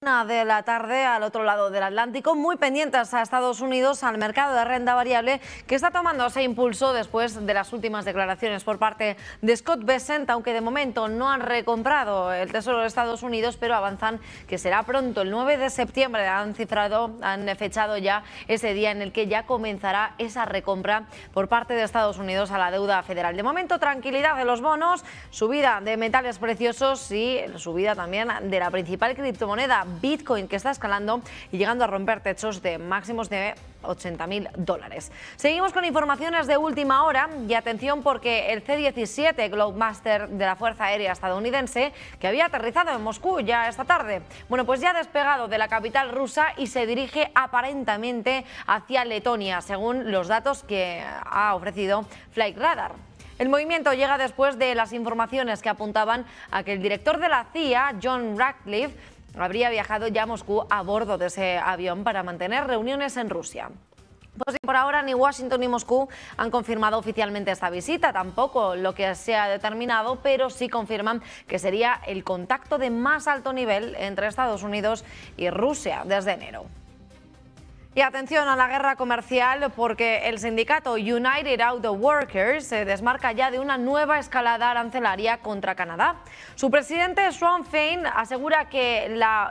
De la tarde al otro lado del Atlántico, muy pendientes a Estados Unidos, al mercado de renta variable que está tomando ese impulso después de las últimas declaraciones por parte de Scott Bessent, aunque de momento no han recomprado el Tesoro de Estados Unidos, pero avanzan que será pronto, el 9 de septiembre, han fechado ya ese día en el que ya comenzará esa recompra por parte de Estados Unidos a la deuda federal. De momento, tranquilidad de los bonos, subida de metales preciosos y subida también de la principal criptomoneda, Bitcoin, que está escalando y llegando a romper techos de máximos de $80.000. Seguimos con informaciones de última hora y atención porque el C-17 Globemaster de la Fuerza Aérea estadounidense, que había aterrizado en Moscú ya esta tarde, bueno, pues ya ha despegado de la capital rusa y se dirige aparentemente hacia Letonia, según los datos que ha ofrecido Flight Radar. El movimiento llega después de las informaciones que apuntaban a que el director de la CIA, John Ratcliffe, habría viajado ya a Moscú a bordo de ese avión para mantener reuniones en Rusia. Pues por ahora ni Washington ni Moscú han confirmado oficialmente esta visita, tampoco lo que se ha determinado, pero sí confirman que sería el contacto de más alto nivel entre Estados Unidos y Rusia desde enero. Y atención a la guerra comercial porque el sindicato United Auto Workers se desmarca ya de una nueva escalada arancelaria contra Canadá. Su presidente, Shawn Fain, asegura que la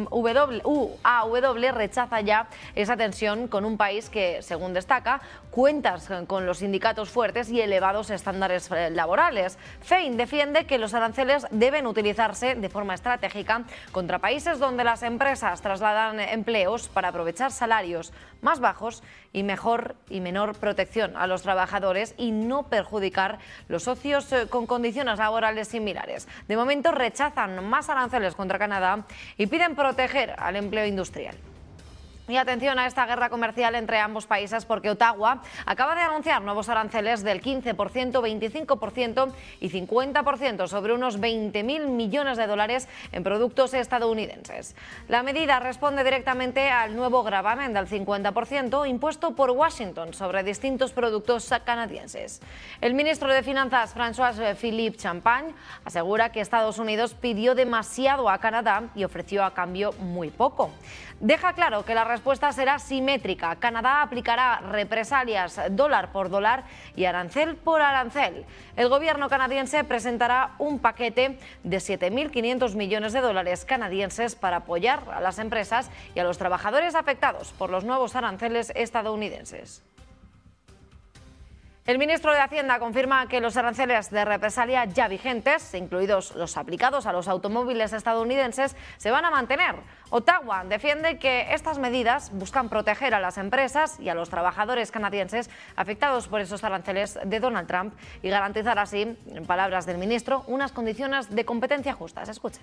UAW rechaza ya esa tensión con un país que, según destaca, cuenta con los sindicatos fuertes y elevados estándares laborales. Fain defiende que los aranceles deben utilizarse de forma estratégica contra países donde las empresas trasladan empleos para aprovechar salarios más bajos y mejor y menor protección a los trabajadores y no perjudicar los socios con condiciones laborales similares. De momento rechazan más aranceles contra Canadá y piden proteger al empleo industrial. Y atención a esta guerra comercial entre ambos países porque Ottawa acaba de anunciar nuevos aranceles del 15%, 25% y 50% sobre unos $20.000 millones en productos estadounidenses. La medida responde directamente al nuevo gravamen del 50% impuesto por Washington sobre distintos productos canadienses. El ministro de Finanzas, François-Philippe Champagne, asegura que Estados Unidos pidió demasiado a Canadá y ofreció a cambio muy poco. Deja claro que la respuesta será simétrica. Canadá aplicará represalias dólar por dólar y arancel por arancel. El gobierno canadiense presentará un paquete de $7.500 millones canadienses para apoyar a las empresas y a los trabajadores afectados por los nuevos aranceles estadounidenses. El ministro de Hacienda confirma que los aranceles de represalia ya vigentes, incluidos los aplicados a los automóviles estadounidenses, se van a mantener. Ottawa defiende que estas medidas buscan proteger a las empresas y a los trabajadores canadienses afectados por esos aranceles de Donald Trump y garantizar así, en palabras del ministro, unas condiciones de competencia justas. Escuchen.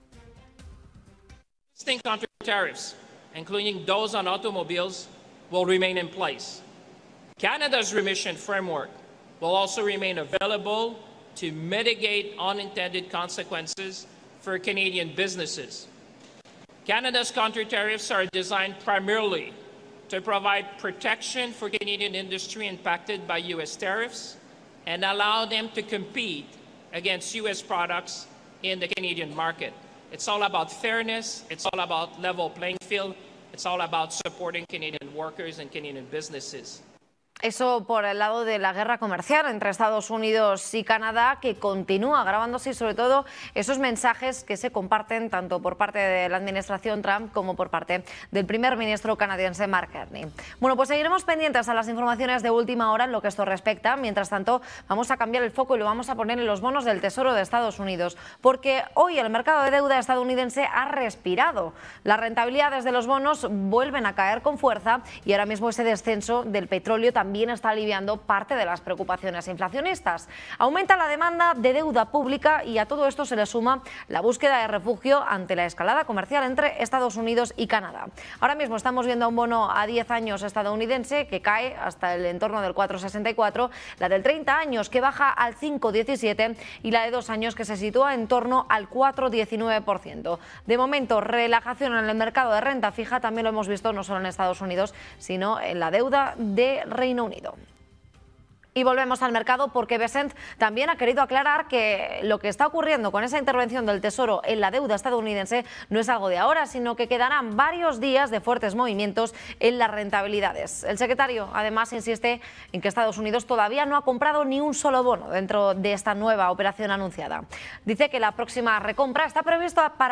Existing country tariffs, including those on automobiles, will remain in place. Canada's remission framework will also remain available to mitigate unintended consequences for Canadian businesses. Canada's counter tariffs are designed primarily to provide protection for Canadian industry impacted by U.S. tariffs and allow them to compete against U.S. products in the Canadian market. It's all about fairness, it's all about level playing field, it's all about supporting Canadian workers and Canadian businesses. Eso por el lado de la guerra comercial entre Estados Unidos y Canadá, que continúa agravándose, y sobre todo esos mensajes que se comparten tanto por parte de la administración Trump como por parte del primer ministro canadiense Mark Carney. Bueno, pues seguiremos pendientes a las informaciones de última hora en lo que esto respecta. Mientras tanto, vamos a cambiar el foco y lo vamos a poner en los bonos del Tesoro de Estados Unidos, porque hoy el mercado de deuda estadounidense ha respirado. Las rentabilidades de los bonos vuelven a caer con fuerza y ahora mismo ese descenso del petróleo también está aliviando parte de las preocupaciones inflacionistas. Aumenta la demanda de deuda pública y a todo esto se le suma la búsqueda de refugio ante la escalada comercial entre Estados Unidos y Canadá. Ahora mismo estamos viendo un bono a 10 años estadounidense que cae hasta el entorno del 4,64, la del 30 años que baja al 5,17 y la de 2 años que se sitúa en torno al 4,19%. De momento, relajación en el mercado de renta fija, también lo hemos visto no solo en Estados Unidos, sino en la deuda de Reino Unido. Y volvemos al mercado porque Bessent también ha querido aclarar que lo que está ocurriendo con esa intervención del Tesoro en la deuda estadounidense no es algo de ahora, sino que quedarán varios días de fuertes movimientos en las rentabilidades. El secretario además insiste en que Estados Unidos todavía no ha comprado ni un solo bono dentro de esta nueva operación anunciada. Dice que la próxima recompra está prevista para